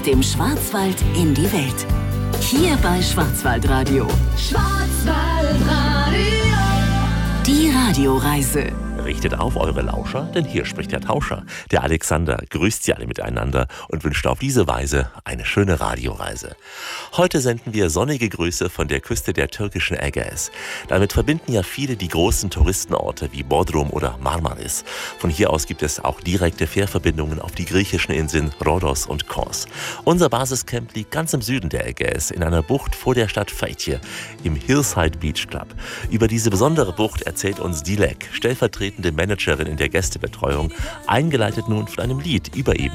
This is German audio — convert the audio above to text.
Aus dem Schwarzwald in die Welt. Hier bei Schwarzwaldradio. Schwarzwaldradio. Die Radioreise. Richtet auf eure Lauscher, denn hier spricht der Tauscher. Der Alexander grüßt Sie alle miteinander und wünscht auf diese Weise eine schöne Radioreise. Heute senden wir sonnige Grüße von der Küste der türkischen Ägäis. Damit verbinden ja viele die großen Touristenorte wie Bodrum oder Marmaris. Von hier aus gibt es auch direkte Fährverbindungen auf die griechischen Inseln Rhodos und Kos. Unser Basiscamp liegt ganz im Süden der Ägäis, in einer Bucht vor der Stadt Fethiye, im Hillside Beach Club. Über diese besondere Bucht erzählt uns Dilek, stellvertretende Managerin in der Gästebetreuung, eingeleitet nun von einem Lied über eben